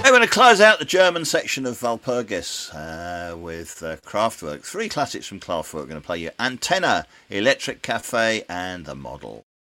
I'm going to close out the German section of Walpurgis with Kraftwerk. Three classics from Kraftwerk. We're going to play you Antenna, Electric Cafe, and The Model.